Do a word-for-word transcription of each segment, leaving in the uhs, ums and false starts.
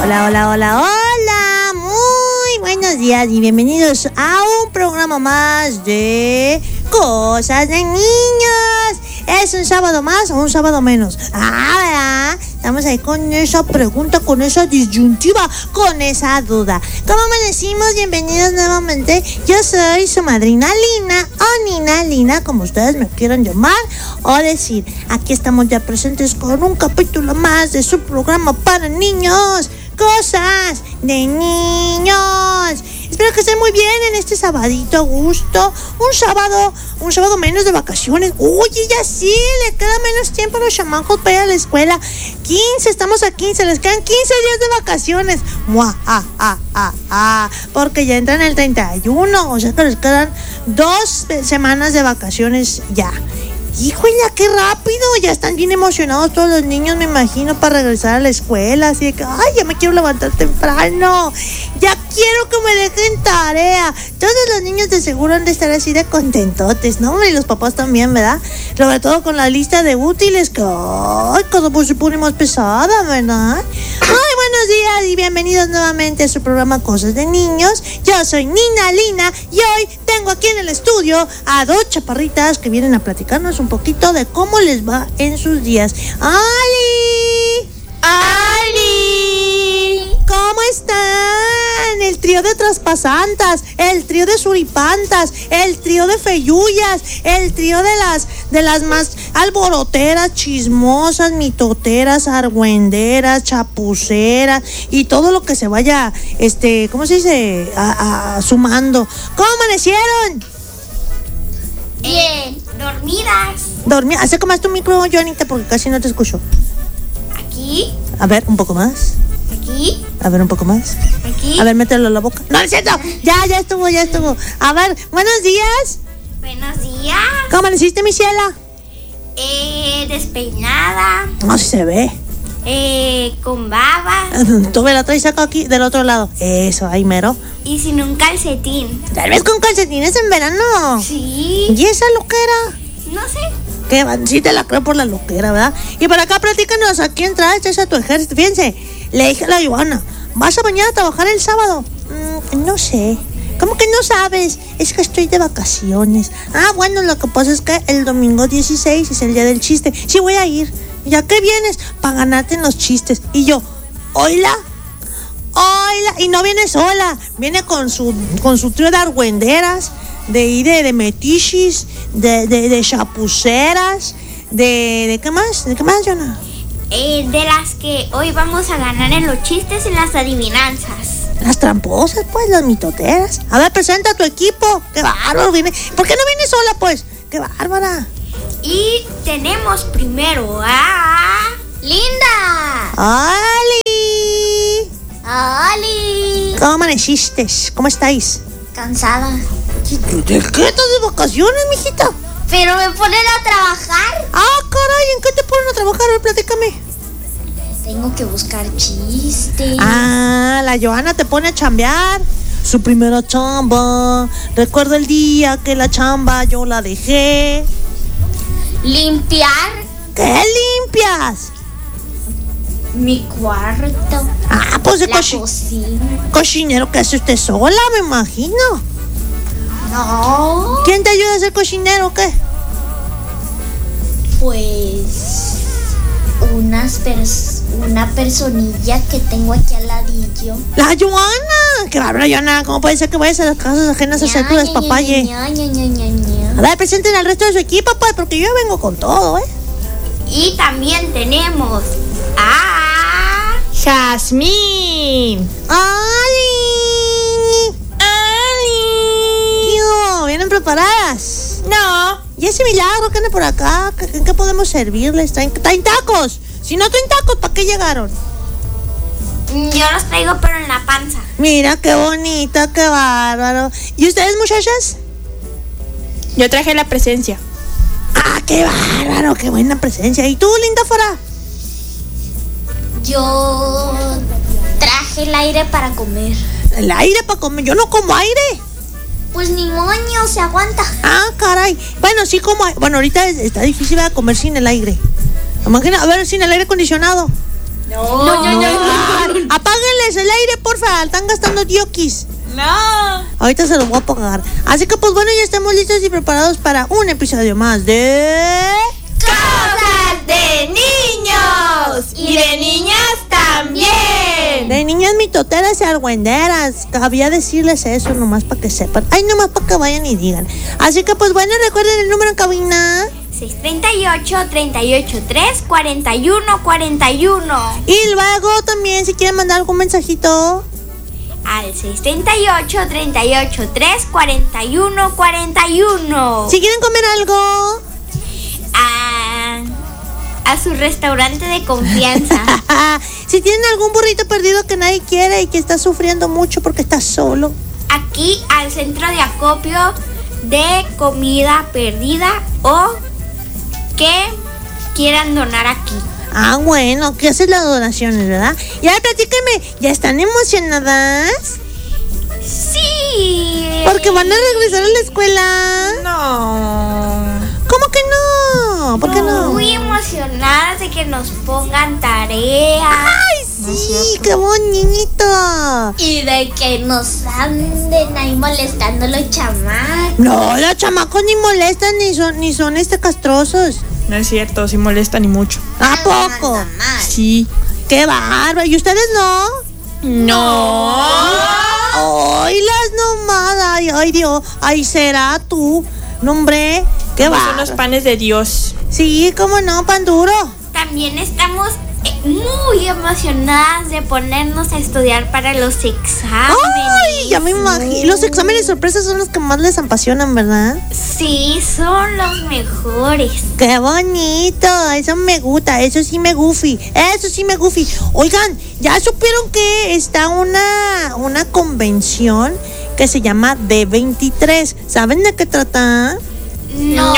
Hola, hola, hola, hola. Muy buenos días y bienvenidos a un programa más de Cosas de Niños. ¿Es un sábado más o un sábado menos? Ah, ¿verdad? Estamos ahí con esa pregunta, con esa disyuntiva, con esa duda. ¿Cómo amanecimos? Bienvenidos nuevamente. Yo soy su madrina Lina, o Nina Lina, como ustedes me quieran llamar o decir. Aquí estamos ya presentes con un capítulo más de su programa para niños. Cosas de Niños. Espero que estén muy bien en este sabadito a gusto. Un sábado, un sábado menos de vacaciones. Oye, ya sí, le queda menos tiempo a los chamacos para ir a la escuela. quince, estamos a quince, les quedan quince días de vacaciones. Mua, ah, ah, ah, ah, porque ya entran el treinta y uno, o sea que les quedan dos semanas de vacaciones ya. ¡Híjole, qué rápido! Ya están bien emocionados todos los niños, me imagino, para regresar a la escuela. Así de que, ¡ay, ya me quiero levantar temprano! ¡Ya quiero que me dejen tarea! Todos los niños de seguro han de estar así de contentotes, ¿no? Y los papás también, ¿verdad? Sobre todo con la lista de útiles, que, ¡ay, cada vez se pone más pesada, ¿verdad? ¡Ay, buenos días! Y bienvenidos nuevamente a su programa Cosas de Niños. Yo soy Nina Lina y hoy tengo aquí en el estudio a dos chaparritas que vienen a platicarnos un poquito de cómo les va en sus días. ¡Ali! ¡Ali! ¿Cómo están? El trío de traspasantas, el trío de suripantas, el trío de feyuyas, el trío de las de las más alboroteras, chismosas, mitoteras, argüenderas, chapuceras y todo lo que se vaya, este, ¿cómo se dice? A, a, sumando. ¿Cómo amanecieron? Bien, dormidas. Dormí. Acércame tu micro, Joanita, porque casi no te escucho. Aquí. A ver, un poco más. Aquí. A ver, un poco más. Aquí. A ver, mételo a la boca. ¡No, es cierto! Ya, ya estuvo, ya estuvo. A ver, buenos días. Buenos días. ¿Cómo amaneciste, mi ciela? Eh, despeinada. No, si se ve. Eh, con baba. Tú me la traes acá aquí, del otro lado. Eso, ahí mero. Y sin un calcetín. Tal vez con calcetines en verano. Sí. ¿Y esa loquera? No sé. Que sí te la creo por la loquera, ¿verdad? Y por acá platícanos, ¿a quién traes a tu ejército? Fíjense, le dije a la Joana, ¿vas a mañana a trabajar el sábado? Mm, no sé. ¿Cómo que no sabes? Es que estoy de vacaciones. Ah, bueno, lo que pasa es que el domingo dieciséis es el día del chiste. Sí, voy a ir. ¿Ya qué vienes? Para ganarte en los chistes. Y yo, ¿oila? ¡Hola! Y no viene sola, viene con su con su trío de argüenderas, de de, de metichis, de, de, de chapuceras, de, de ¿qué más? ¿De qué más, Jonah? Eh, de las que hoy vamos a ganar en los chistes y en las adivinanzas. Las tramposas, pues, las mitoteras. A ver, presenta a tu equipo. ¡Qué bárbaro! Viene. ¿Por qué no viene sola, pues? ¡Qué bárbara! Y tenemos primero a Linda. ¡Ali! ¡Ali! ¿Cómo amaneciste? ¿Cómo estáis? Cansada. ¿De qué estás de vacaciones, mijita? Pero me ponen a trabajar. Ah, caray, ¿en qué te ponen a trabajar? A ver, platícame. Tengo que buscar chistes. Ah, la Joana te pone a chambear. Su primera chamba. Recuerdo el día que la chamba yo la dejé. Limpiar ¿Qué limpias? mi cuarto. Ah, pues de La cochi- cocina. cocinero que hace usted sola, me imagino. No. ¿Quién te ayuda a ser cocinero o qué? Pues unas pers- una personilla que tengo aquí al ladillo. La Joana. Qué bárbara, Joana. ¿Cómo puede ser que vayas a las casas ajenas a hacer tu Ña, despapalle? ña, ña, ña, ña, ña. A ver, presenten al resto de su equipo, pues, porque yo vengo con todo, ¿eh? Y también tenemos a Jazmín. ¡Ali! ¡Ali! ¿Qué hubo? ¿Vienen preparadas? No. ¿Y ese milagro que anda por acá? ¿En qué podemos servirles? ¿Traen, traen tacos? Si no traen tacos, ¿para qué llegaron? yo los traigo pero en la panza. Mira, qué bonita, qué bárbaro. ¿Y ustedes, muchachas? Yo traje la presencia. ¡Ah, qué bárbaro! ¡Qué buena presencia! ¿Y tú, linda Fora? Yo traje el aire para comer. El aire para comer. Yo no como aire. Pues ni moño, se aguanta. Ah, caray. Bueno, sí como aire. Bueno, ahorita es- está difícil ¿verdad? Comer sin el aire. Imagina, a ver, sin el aire acondicionado. No, no, no, no. Apáguenle aire, porfa. Están gastando diokis. No. Ahorita se los voy a pagar. Así que pues bueno, ya estamos listos y preparados para un episodio más de... ¡Cosas de niños! Y de niñas también. De niñas mitoteras y argüenderas. Cabía decirles eso nomás para que sepan. Ay, nomás para que vayan y digan. Así que pues bueno, recuerden el número en cabina. seis treinta y ocho, treinta y ocho, tres, cuarenta y uno, cuarenta y uno. Y luego también si quieren mandar algún mensajito Al seis treinta y ocho, treinta y ocho, tres, cuarenta y uno, cuarenta y uno. si quieren comer algo. A, a su restaurante de confianza. Si tienen algún burrito perdido que nadie quiere y que está sufriendo mucho porque está solo. Aquí al centro de acopio de comida perdida o que quieran donar aquí. Ah, bueno, que hacen las donaciones, ¿verdad? Y ahora platíquenme, ¿ya están emocionadas? Sí. Porque van a regresar a la escuela. No. ¿Cómo que no? ¿Por qué no? Muy emocionadas de que nos pongan tareas. ¡Ay, sí! ¡Qué bonito! Y de que nos anden ahí molestando los chamacos. No, los chamacos ni molestan ni son, ni son este castrosos. No es cierto, sí molesta ni mucho. ¿A poco? Sí. ¡Qué bárbaro! ¿Y ustedes no? No. ¡Ay, las nomadas! ¡Ay, ay, Dios! ¡Ay, será tú! No, hombre, qué Somos bárbaro. unos panes de Dios. Sí, cómo no, pan duro. También estamos eh, muy emocionadas de ponernos a estudiar para los exámenes. ¡Ay! Ya me imagino. Los exámenes sorpresas son los que más les apasionan, ¿verdad? Sí, son los mejores. ¡Qué bonito! Eso me gusta, eso sí me gufi. Eso sí me gufi. Oigan, ¿ya supieron que está una, una convención que se llama D veintitrés? ¿Saben de qué trata? No.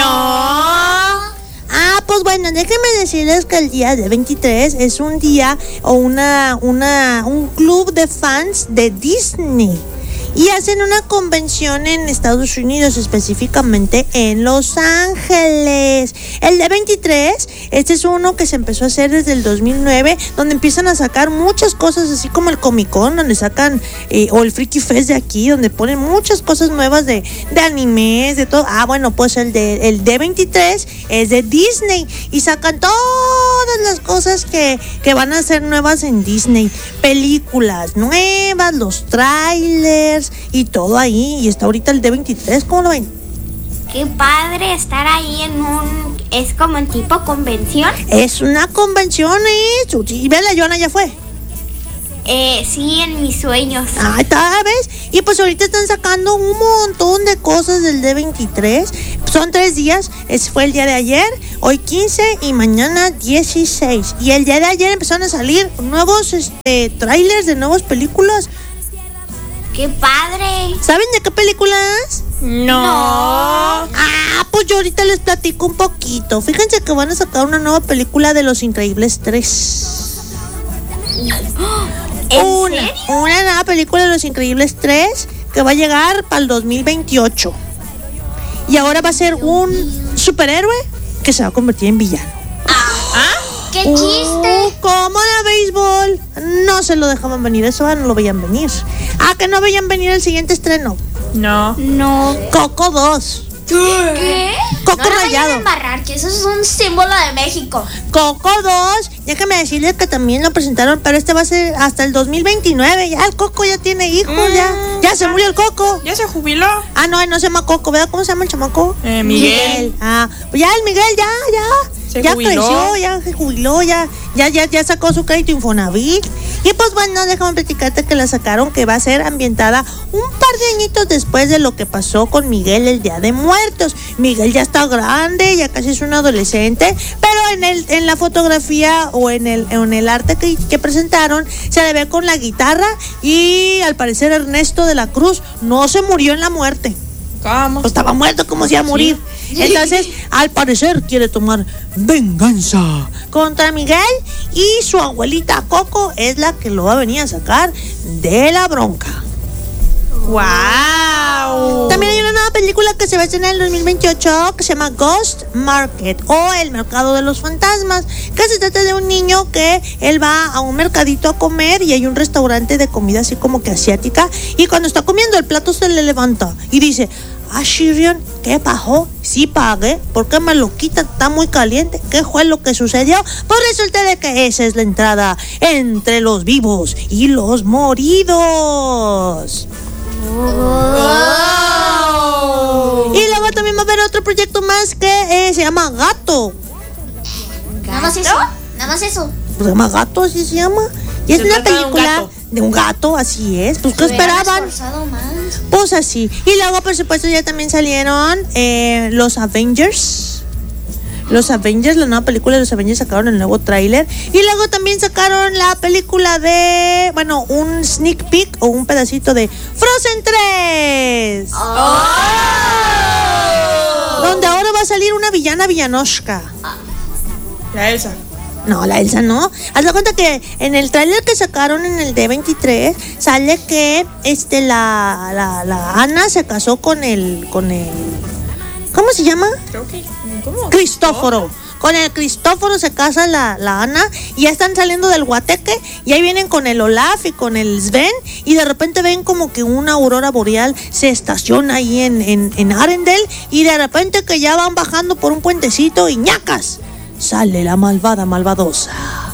Ah, pues bueno, déjenme decirles que el día de veintitrés es un día o una, una, un club de fans de Disney. Y hacen una convención en Estados Unidos, específicamente en Los Ángeles. El D veintitrés, este es uno que se empezó a hacer desde el dos mil nueve, donde empiezan a sacar muchas cosas, así como el Comic Con, donde sacan, eh, o el Freaky Fest de aquí, donde ponen muchas cosas nuevas de, de animes, de todo. Ah, bueno, pues el, de, el D veintitrés es de Disney y sacan todas las cosas que, que van a ser nuevas en Disney. Películas nuevas, los trailers y todo ahí. Y está ahorita el D veintitrés, ¿cómo lo ven? Qué padre estar ahí en un... Es como en tipo convención. Es una convención, ¿eh? Y ve, la Joana ya fue. Eh, sí, en mis sueños. Ah, está, ¿ves? Y pues ahorita están sacando un montón de cosas del D veintitrés. Son tres días. Ese fue el día de ayer, hoy quince y mañana dieciséis. Y el día de ayer empezaron a salir nuevos este, trailers de nuevas películas. ¡Qué padre! ¿Saben de qué películas? No. Ah, pues yo ahorita les platico un poquito. Fíjense que van a sacar una nueva película de Los Increíbles tres. ¿En Una, serio? una nueva película de Los Increíbles tres que va a llegar para el dos mil veintiocho. Y ahora va a ser un superhéroe que se va a convertir en villano. ¡Qué chiste! Uh, como la béisbol. No se lo dejaban venir, eso no lo veían venir. Ah, que no veían venir el siguiente estreno. No. No. Coco dos. ¿Qué? Coco no la vayan Rallado. a embarrar, que eso es un símbolo de México. Coco dos. Déjame decirles que también lo presentaron, pero este va a ser hasta el dos mil veintinueve. Ya el Coco ya tiene hijos, Mm. ya. Ya se murió el Coco. ¿Ya se jubiló? Ah, no, él no se llama Coco, ¿verdad? ¿Cómo se llama el chamaco? Eh, Miguel. Ah, pues ya el Miguel, ya, ya. Se ya jubiló. creció, ya se jubiló, ya, ya, ya, ya sacó su crédito Infonavit. Y pues bueno, déjame platicarte que la sacaron, que va a ser ambientada un par de añitos después de lo que pasó con Miguel el Día de Muertos. Miguel ya está grande, ya casi es un adolescente, pero en el, en la fotografía o en el, en el arte que, que presentaron, se le ve con la guitarra y al parecer Ernesto de la Cruz no se murió en la muerte. ¿Cómo? Pues estaba muerto, como se iba a morir. Entonces, al parecer, quiere tomar venganza contra Miguel. Y su abuelita Coco es la que lo va a venir a sacar de la bronca. ¡Wow! También hay una nueva película que se va a estrenar en el dos mil veintiocho que se llama Ghost Market o El Mercado de los Fantasmas, que se trata de un niño que él va a un mercadito a comer y hay un restaurante de comida así como que asiática, y cuando está comiendo el plato se le levanta y dice: ah, Shirion, ¿qué pasó? Sí pagué, ¿por qué me lo quitan? Está muy caliente. ¿Qué fue lo que sucedió? Pues resulta de que esa es la entrada entre los vivos y los moridos. Oh. Y luego también va a haber otro proyecto más que eh, se llama Gato. Nada más eso. Nada más eso. Pues se llama Gato, así se llama. Y es Se una trata de un película gato. de un gato, así es. Pues ¿qué Se hubieran esperaban? esforzado más. Pues así. Y luego, por supuesto, ya también salieron eh, los Avengers. Los Avengers, la nueva película de los Avengers, sacaron el nuevo tráiler. Y luego también sacaron la película de, bueno, un sneak peek o un pedacito de Frozen tres. Oh. Donde ahora va a salir una villana villanoshka. La Elsa. No, la Elsa no. Haz de cuenta que en el tráiler que sacaron en el D veintitrés sale que este la, la, la Ana se casó con el con el ¿cómo se llama? Creo que. ¿Cómo? Cristóforo. Con el Cristóforo se casa la, la Ana y ya están saliendo del guateque y ahí vienen con el Olaf y con el Sven y de repente ven como que una aurora boreal se estaciona ahí en, en, en Arendelle y de repente que ya van bajando por un puentecito y ¡ñacas! Sale la malvada malvadosa.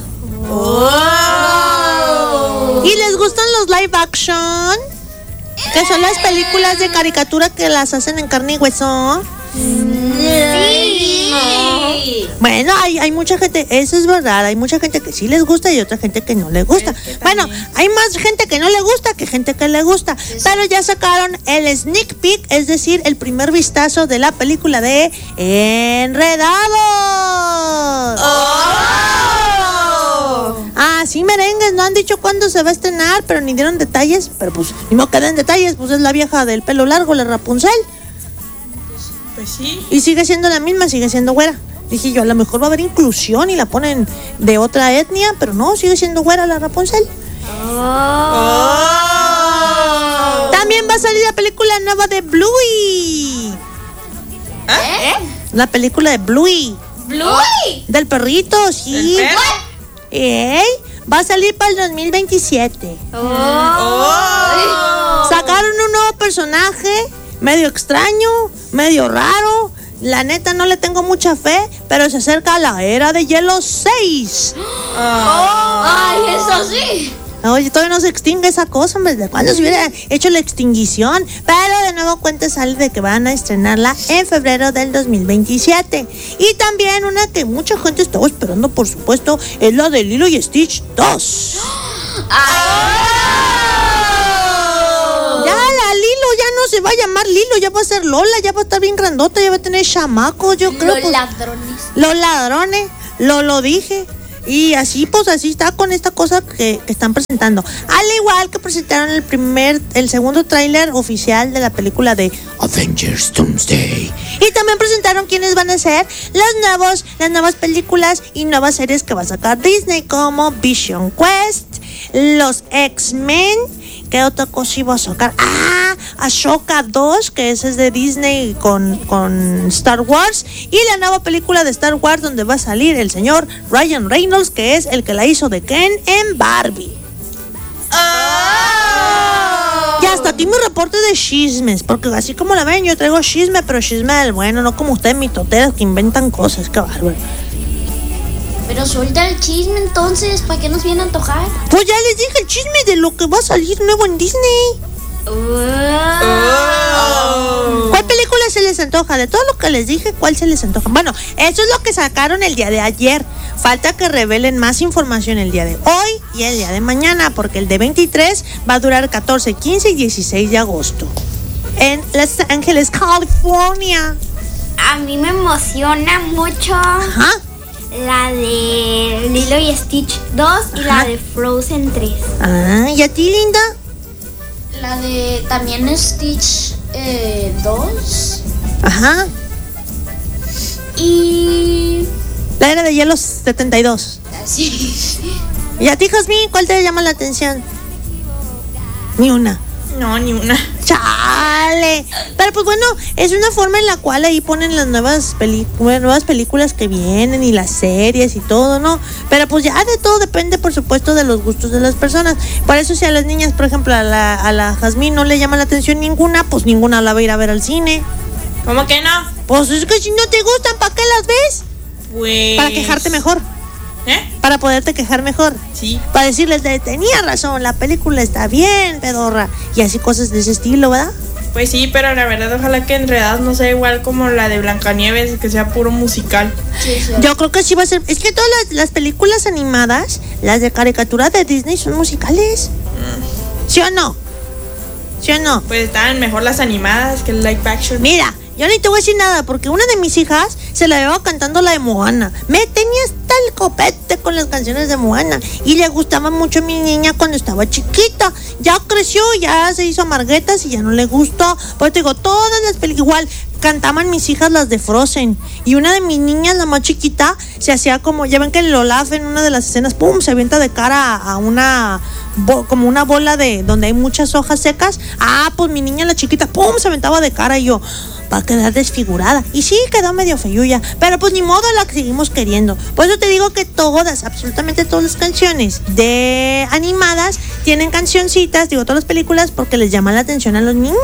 Oh. ¿Y les gustan los live action? Que son las películas de caricatura que las hacen en carne y hueso. Sí. Bueno, hay, hay mucha gente, eso es verdad, hay mucha gente que sí les gusta y otra gente que no le gusta. Es que Bueno, también. hay más gente que no le gusta que gente que le gusta. Pero ya sacaron el sneak peek, es decir, el primer vistazo de la película de Enredados. Oh. Ah, sí, merengues, no han dicho cuándo se va a estrenar, pero ni dieron detalles. Pero pues, ni modo que den detalles, pues es la vieja del pelo largo, la Rapunzel. Pues sí. Y sigue siendo la misma, sigue siendo güera. Dije yo, a lo mejor va a haber inclusión y la ponen de otra etnia, pero no, sigue siendo güera la Rapunzel. Oh. También va a salir la película nueva de Bluey. ¿Eh? La película de Bluey. Bluey. Del perrito, sí. ¿El perro? Ey, va a salir para el dos mil veintisiete. Oh. Sacaron un nuevo personaje, medio extraño, medio raro. La neta no le tengo mucha fe, pero se acerca a la era de hielo seis. Ay, eso sí. Oye, todavía no se extingue esa cosa, hombre. ¿De cuándo se hubiera hecho la extinguición? Pero de nuevo cuenta sale de que van a estrenarla en febrero del dos mil veintisiete. Y también una que mucha gente estaba esperando, por supuesto, es la de Lilo y Stitch dos. Ya la Lilo ya no se va a llamar Lilo, ya va a ser Lola, ya va a estar bien grandota, ya va a tener chamacos, yo creo. Los pues, ladrones. los ladrones, lo lo dije. Y así, pues así está con esta cosa que, que están presentando. Al igual que presentaron el primer, el segundo tráiler oficial de la película de Avengers Doomsday. Y también presentaron quiénes van a ser los nuevos, las nuevas películas y nuevas series que va a sacar Disney, como Vision Quest, los X-Men. ¿Qué otra cosa iba a sacar? Ah, Ashoka dos, que ese es de Disney con, con Star Wars. Y la nueva película de Star Wars donde va a salir el señor Ryan Reynolds, que es el que la hizo de Ken en Barbie. Oh. Y hasta aquí mi reporte de chismes, porque así como la ven, yo traigo chisme, pero chisme del bueno, no como ustedes mitoteros que inventan cosas, qué bárbaro. Pero suelta el chisme entonces, ¿para qué nos viene a antojar? Pues ya les dije el chisme de lo que va a salir nuevo en Disney. Oh. ¿Cuál película se les antoja? De todo lo que les dije, ¿cuál se les antoja? Bueno, eso es lo que sacaron el día de ayer. Falta que revelen más información el día de hoy y el día de mañana, porque el de veintitrés va a durar catorce, quince y dieciséis de agosto. En Los Ángeles, California. A mí me emociona mucho Ajá. la de Lilo y Stitch dos y Ajá. la de Frozen tres. Ah, ¿y a ti, linda? La de también Stitch eh, dos. Ajá. Y... La era de hielo setenta y dos. así. ¿Y a ti, Jazmín, cuál te llama la atención? Ni una. No, ni una. Chale. Pero pues bueno, es una forma en la cual ahí ponen las nuevas, peli- nuevas películas que vienen y las series y todo, ¿no? Pero pues ya de todo depende, por supuesto, de los gustos de las personas. Por eso si a las niñas, por ejemplo, a la, a la Jazmín no le llama la atención ninguna, pues ninguna la va a ir a ver al cine. ¿Cómo que no? Pues es que si no te gustan, ¿para qué las ves? Pues... Para quejarte mejor. ¿Eh? Para poderte quejar mejor. Sí. Para decirles, de, tenía razón, la película está bien, pedorra. Y así cosas de ese estilo, ¿verdad? Pues sí, pero la verdad ojalá que Enredados no sea igual como la de Blancanieves, que sea puro musical. Sí, sí. Yo creo que sí va a ser. Es que todas las, las películas animadas, las de caricatura de Disney, son musicales. ¿Sí o no? ¿Sí o no? Pues estaban mejor las animadas que el live action. Mira, yo ni te voy a decir nada, porque una de mis hijas se la llevaba cantando la de Moana. Me tenía hasta el copete con las canciones de Moana. Y le gustaba mucho a mi niña cuando estaba chiquita. Ya creció, ya se hizo amarguetas y ya no le gustó. Pues te digo, todas las películas, igual cantaban mis hijas las de Frozen. Y una de mis niñas, la más chiquita, se hacía como, ya ven que el Olaf en una de las escenas, pum, se avienta de cara a, a una... Bo, como una bola de donde hay muchas hojas secas. Ah, pues mi niña la chiquita, pum, se aventaba de cara y yo, va a quedar desfigurada. Y sí, quedó medio feyuya, pero pues ni modo, la seguimos queriendo. Por eso te digo que todas, absolutamente todas las canciones de animadas tienen cancioncitas, digo todas las películas, porque les llama la atención a los niños.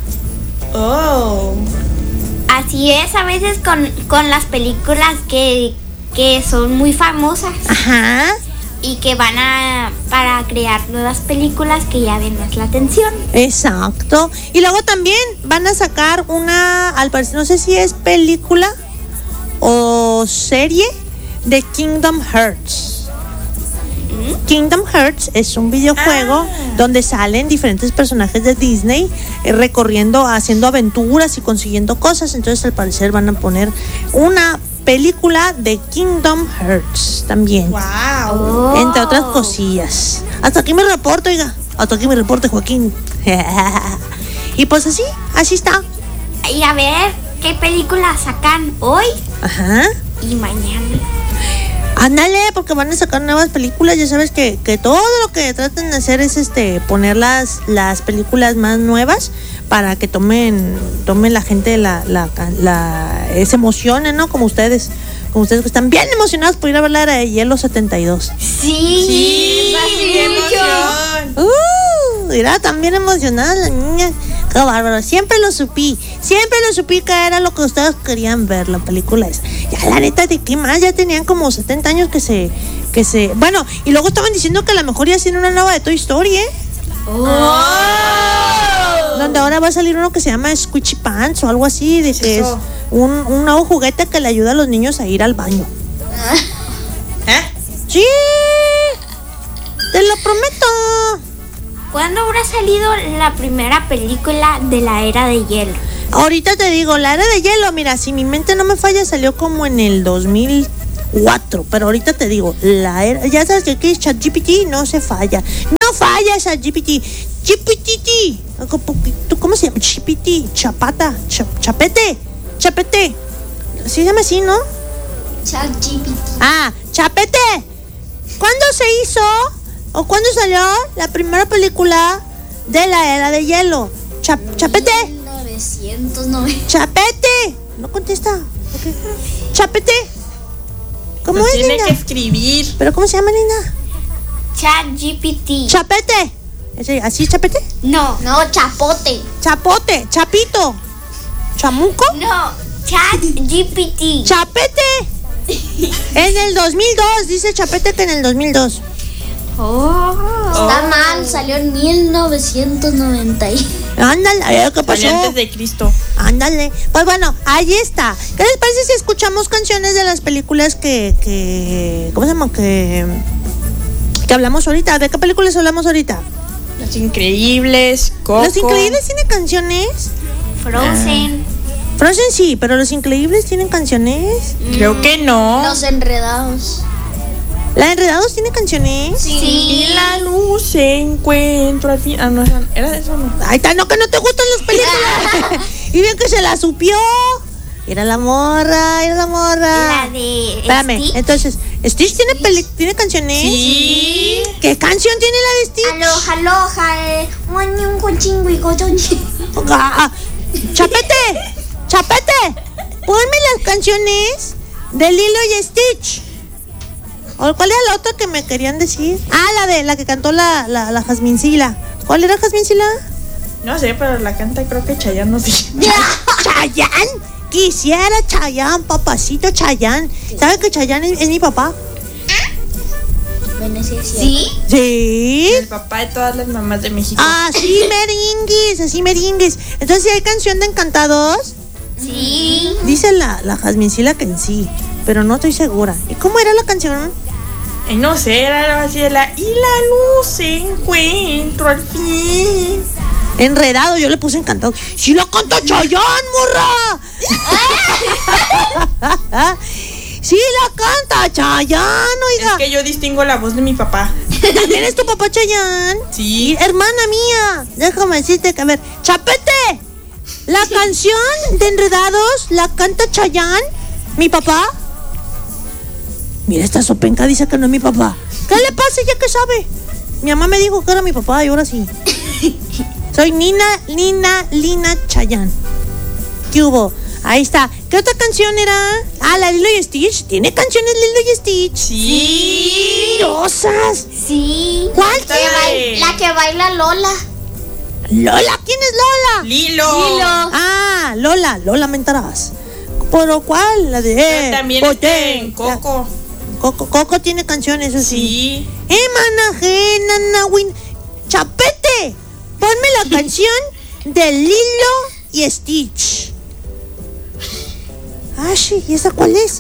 Oh. Así es, a veces con, con las películas que, que son muy famosas Ajá. y que van a para crear nuevas películas que llamen más la atención. Exacto. Y luego también van a sacar una, al parecer, no sé si es película o serie de Kingdom Hearts. Kingdom Hearts es un videojuego Ah. donde salen diferentes personajes de Disney eh, recorriendo, haciendo aventuras y consiguiendo cosas. Entonces al parecer van a poner una película de Kingdom Hearts también. Wow. Oh. Entre otras cosillas. Hasta aquí mi reporte, oiga. Hasta aquí mi reporte, Joaquín. Y pues así, así está. Y a ver qué películas sacan hoy Ajá. y mañana. Ándale, porque van a sacar nuevas películas. Ya sabes que, que todo lo que tratan de hacer es este poner las, las películas más nuevas para que tomen tomen la gente la, la, la se emocionen, ¿no? Como ustedes. Como ustedes que están bien emocionados por ir a ver la Era de Hielo setenta y dos. Sí, Sí, qué emoción. Uh, mira, también emocionadas las niñas. Qué bárbaro. Siempre lo supí. Siempre lo supí que era lo que ustedes querían ver, la película esa. Ya la neta, ¿de qué más? Ya tenían como setenta años que se... que se bueno, y luego estaban diciendo que a lo mejor ya hacían una nueva de Toy Story, ¿eh? Oh. Donde ahora va a salir uno que se llama Squishy Pants o algo así, de ¿Qué que es es eso? un, un nuevo juguete que le ayuda a los niños a ir al baño. ¿Eh? ¡Sí! ¡Te lo prometo! ¿Cuándo habrá salido la primera película de la Era de Hielo? Ahorita te digo, la Era de Hielo, mira, si mi mente no me falla, salió como en el dos mil cuatro, pero ahorita te digo, la era, ya sabes que aquí es ChatGPT, no se falla. No falla ChatGPT. G P T. ¿Tú cómo se llama? G P T, chapata, cha- chapete, chapete. Se llama así, ¿no? ChatGPT. Ah, chapete. ¿Cuándo se hizo o cuándo salió la primera película de la Era de Hielo? Chap- chapete. mil novecientos noventa. Chapete. No contesta. Ok. Chapete. ¿Cómo Pues es, tiene linda? que escribir. ¿Pero cómo se llama, linda? ChatGPT. Chapete. ¿Ese- ¿Así es chapete? No, No, chapote. Chapote. Chapito. Chamuco. no, ChatGPT. Chapete. En el dos mil dos. Dice Chapete que en el dos mil dos. Oh. Está mal, salió en mil novecientos noventa. y- Ándale. A ver, ¿qué Salió pasó? antes de Cristo. Ándale. Pues bueno, ahí está. ¿Qué les parece si escuchamos canciones de las películas que, que ¿cómo se llama? Que, que hablamos ahorita. ¿De qué películas hablamos ahorita? Los Increíbles, Coco. Los Increíbles tienen canciones. Frozen. Frozen sí, pero Los Increíbles tienen canciones. Creo que no. Los enredados. ¿La de Enredados tiene canciones? Sí. Y la luz se encuentra al fin. Ah, no, era de eso, no. Ahí está, no, que no te gustan las películas. Y bien que se la supió. Era la morra, era la morra. La de Espérame, Stitch. entonces, ¿Stitch tiene, peli tiene canciones? Sí. ¿Qué canción tiene la de Stitch? Aloha, aloha, eh. Muñun con chingui, cochonchi. Ah, Chapete, Chapete, ponme las canciones de Lilo y Stitch. ¿O cuál era la otra que me querían decir? Ah, la de la que cantó la, la, la Jazmincila. ¿Cuál era Jazmincila? No sé, pero la canta creo que Chayanne no sé. ¿Chayán? Quisiera Chayán, papacito Chayán. ¿Sabe que Chayán es, es mi papá? Bueno, sí, es cierto. ¿Sí? Sí. El papá de todas las mamás de México. Así merengues, así merengues. Entonces, ¿sí hay canción de Encantados? Sí. Dice la, la Jazmincila que en sí, pero no estoy segura. ¿Y cómo era la canción? Eh, no sé, era algo así de la... Y la luz encuentro al fin. Enredado, yo le puse Encantado. ¡Sí la canta Chayán, morra! ¡Sí la canta Chayán, oiga! Es que yo distingo la voz de mi papá. ¿También es tu papá Chayán? Sí. Hermana mía, déjame decirte que, a ver, Chapete, la canción de Enredados la canta Chayán, mi papá. Mira, esta sopenca dice que no es mi papá. ¿Qué le pasa ya que sabe? Mi mamá me dijo que era mi papá y ahora sí. Soy Nina, Lina, Lina Chayán. ¿Qué hubo? Ahí está. ¿Qué otra canción era? Ah, la Lilo y Stitch. ¿Tiene canciones Lilo y Stitch? Sí. ¡Rosas! Sí. ¿Cuál Está tiene? la de- La que baila Lola. Lola, ¿quién es Lola? Lilo. Lilo. Ah, Lola, Lola mentarás. ¿Pero cuál? La de... Pero también Poté. este, en Coco. Coco, Coco tiene canciones, eso sí. Sí. Emanaje, nanawin. Chapete, ponme la canción de Lilo y Stitch. Ah, sí, ¿y esa cuál es?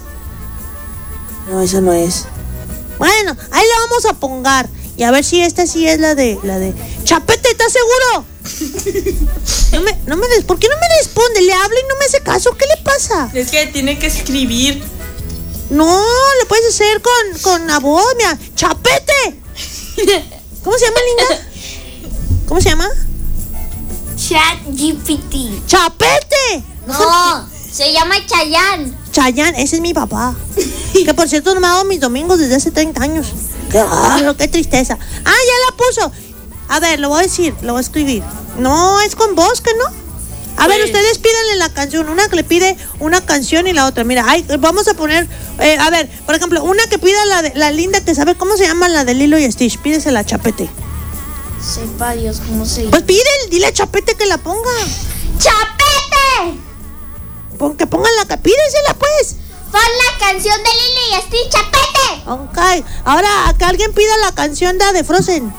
No, esa no es. Bueno, ahí la vamos a pongar. Y a ver si esta sí es la de... la de. Chapete, ¿estás seguro? No me, no me, ¿por qué no me responde? Le hablo y no me hace caso. ¿Qué le pasa? Es que tiene que escribir. No, lo puedes hacer con, con la voz, mira. ¡Chapete! ¿Cómo se llama, linda? ¿Cómo se llama? Chat G P T. ¡Chapete! No, se llama Chayán. Chayán, ese es mi papá. Que por cierto no me ha dado mis domingos desde hace treinta años. Qué raro, qué tristeza. Ah, ya la puso. A ver, lo voy a decir, lo voy a escribir. No, es con voz, ¿que no? A ver, Pues- ustedes pídanle la canción. Una que le pide una canción y la otra. Mira, ay, vamos a poner... eh, a ver, por ejemplo, una que pida la, de, la linda que sabe cómo se llama la de Lilo y Stitch. Pídesela a Chapete. Sepa Dios cómo se llama. Pues pide, dile a Chapete que la ponga. ¡Chapete! Pon, que pongan la... ca- Pídesela, pues. Pon la canción de Lili y Stitch, Chapete. Ok, ahora que alguien pida la canción de, de Frozen.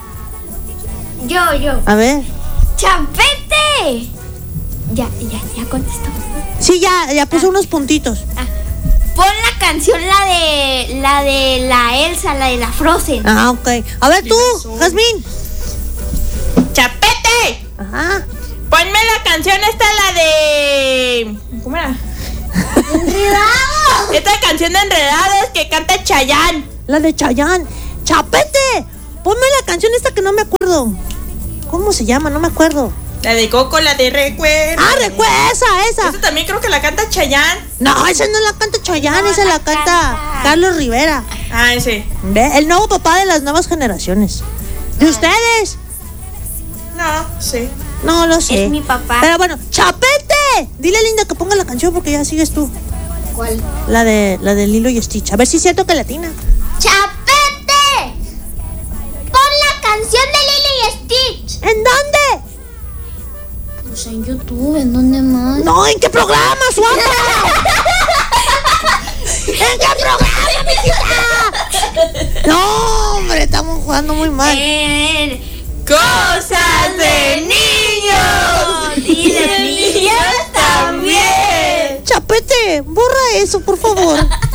Yo, yo. A ver. ¡Chapete! Ya, ya, ya contestó. Sí, ya, ya puso unos puntitos. Pon la canción, la de la de la Elsa, la de la Frozen. Ah, ok. A ver tú, Dime, Jazmín. ¡Chapete! Ajá. Ponme la canción esta, la de... ¿Cómo era? ¡Enredado! Esta canción de Enredados que canta Chayanne. La de Chayán. ¡Chapete! Ponme la canción esta que no me acuerdo. ¿Cómo se llama? No me acuerdo. La de Coco, la de Recuerdo. Ah, recuerda, esa, esa. Esta también creo que la canta Chayanne. No, esa no la canta Chayán, No, esa la la canta canta. Carlos Rivera. Ah, ese. ¿Ve? El nuevo papá de las nuevas generaciones. ¿De ustedes? No, sí. No lo sé. Es mi papá. Pero bueno, ¡Chapete! Dile, linda, que ponga la canción porque ya sigues tú. ¿Cuál? La de, la de Lilo y Stitch. A ver si es cierto que latina. ¡Chapete! Pon la canción de Lili y Stitch. ¿En dónde? Pues en YouTube, ¿en dónde más? No, ¿en qué programa, suapa? ¿En qué programa, mijita? No, hombre, estamos jugando muy mal. En Cosas de niños y de niños también. Chapete, borra eso, por favor.